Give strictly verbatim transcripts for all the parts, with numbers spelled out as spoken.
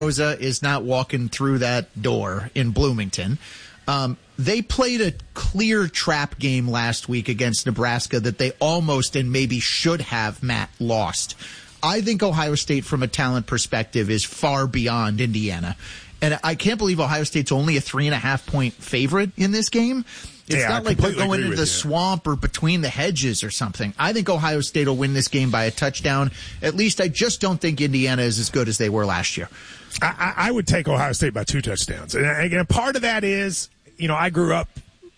Rosa is not walking through that door in Bloomington. Um, they played a clear trap game last week against Nebraska that they almost and maybe should have, Matt, lost. I think Ohio State, from a talent perspective, is far beyond Indiana. And I can't believe Ohio State's only a three and a half point favorite in this game. It's yeah, not I like they're going into the you. swamp or between the hedges or something. I think Ohio State will win this game by a touchdown. At least I just don't think Indiana is as good as they were last year. I, I would take Ohio State by two touchdowns. And again, part of that is, you know, I grew up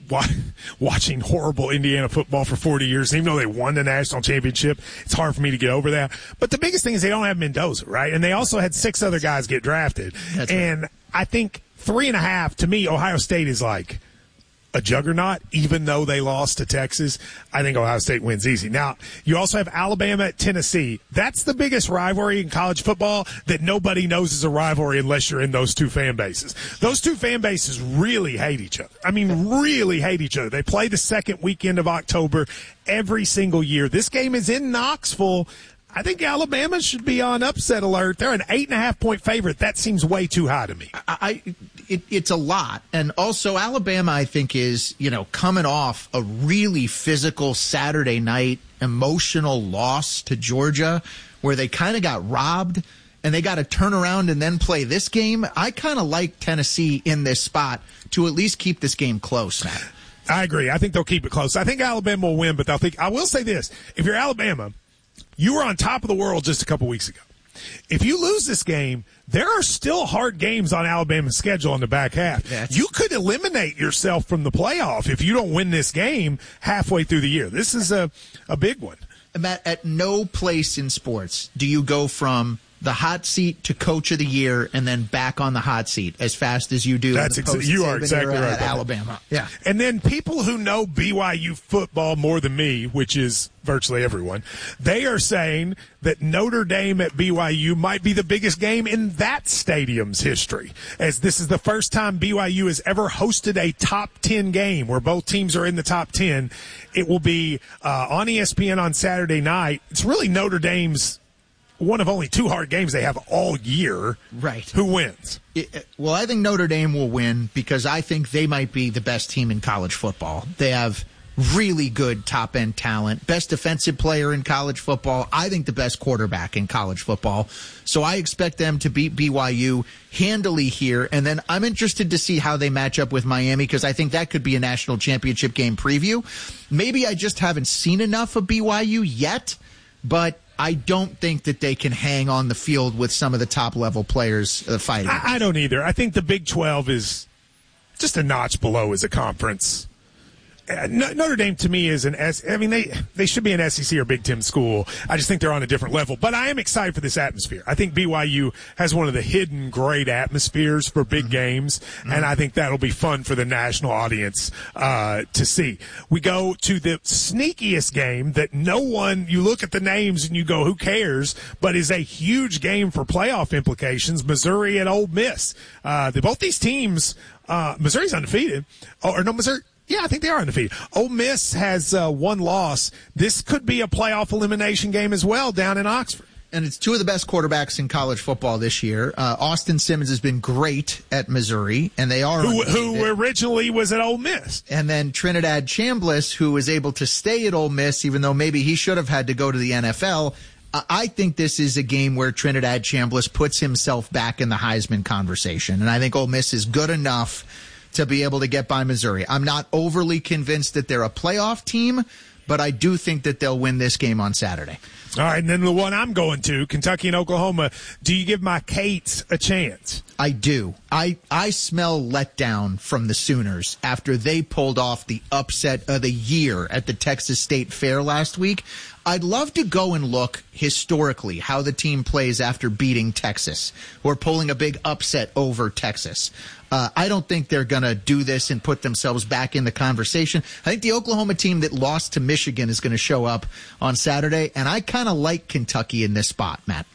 watching horrible Indiana football for forty years. Even though they won the national championship, it's hard for me to get over that. But the biggest thing is they don't have Mendoza, right? And they also had six other guys get drafted. That's and right. I think three and a half, to me, Ohio State is like a juggernaut, even though they lost to Texas. I think Ohio State wins easy. Now, you also have Alabama at Tennessee. That's the biggest rivalry in college football that nobody knows is a rivalry unless you're in those two fan bases. Those two fan bases really hate each other. I mean, really hate each other. They play the second weekend of October every single year. This game is in Knoxville. I think Alabama should be on upset alert. They're an eight and a half point favorite. That seems way too high to me. I, it, it's a lot. And also Alabama, I think, is, you know, coming off a really physical Saturday night emotional loss to Georgia where they kind of got robbed and they got to turn around and then play this game. I kind of like Tennessee in this spot to at least keep this game close, Matt. I agree. I think they'll keep it close. I think Alabama will win, but they'll think, I will say this. If you're Alabama, you were on top of the world just a couple weeks ago. If you lose this game, there are still hard games on Alabama's schedule in the back half. That's... You could eliminate yourself from the playoff if you don't win this game halfway through the year. This is a, a big one. Matt, at no place in sports do you go from the hot seat to coach of the year and then back on the hot seat as fast as you do. That's in the exa- you are exactly right at Alabama. Yeah. And then people who know B Y U football more than me, which is virtually everyone, they are saying that Notre Dame at B Y U might be the biggest game in that stadium's history, as this is the first time B Y U has ever hosted a top ten game where both teams are in the top ten. It will be uh, on E S P N on Saturday night. It's really Notre Dame's one of only two hard games they have all year. Right. Who wins? It, well, I think Notre Dame will win because I think they might be the best team in college football. They have really good top-end talent, best defensive player in college football. I think the best quarterback in college football. So I expect them to beat B Y U handily here. And then I'm interested to see how they match up with Miami because I think that could be a national championship game preview. Maybe I just haven't seen enough of B Y U yet, but I don't think that they can hang on the field with some of the top-level players uh, fighting. I, I don't either. I think the Big twelve is just a notch below as a conference. Uh, Notre Dame, to me, is an S. I mean, they they should be an S E C or Big Ten school. I just think they're on a different level. But I am excited for this atmosphere. I think B Y U has one of the hidden great atmospheres for big mm-hmm. games, mm-hmm. and I think that'll be fun for the national audience uh, to see. We go to the sneakiest game that no one, you look at the names and you go, who cares, but is a huge game for playoff implications, Missouri and Ole Miss. Uh, the, both these teams, uh, Missouri's undefeated. Oh, or no, Missouri. Yeah, I think they are undefeated. Ole Miss has uh, one loss. This could be a playoff elimination game as well down in Oxford. And it's two of the best quarterbacks in college football this year. Uh, Austin Simmons has been great at Missouri, and they are who, who originally was at Ole Miss. And then Trinidad Chambliss, who was able to stay at Ole Miss, even though maybe he should have had to go to the N F L. I think this is a game where Trinidad Chambliss puts himself back in the Heisman conversation, and I think Ole Miss is good enough to be able to get by Missouri. I'm not overly convinced that they're a playoff team, but I do think that they'll win this game on Saturday. All right, and then the one I'm going to, Kentucky and Oklahoma. Do you give my Cates a chance? I do. I, I smell letdown from the Sooners after they pulled off the upset of the year at the Texas State Fair last week. I'd love to go and look historically how the team plays after beating Texas or pulling a big upset over Texas. Uh, I don't think they're going to do this and put themselves back in the conversation. I think the Oklahoma team that lost to Michigan is going to show up on Saturday, and I kind of like Kentucky in this spot, Matt.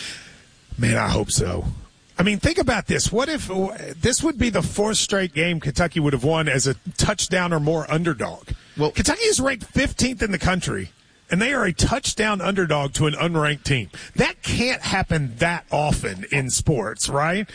Man, I hope so. I mean, think about this. What if this would be the fourth straight game Kentucky would have won as a touchdown or more underdog? Well, Kentucky is ranked fifteenth in the country and they are a touchdown underdog to an unranked team. That can't happen that often in sports, right?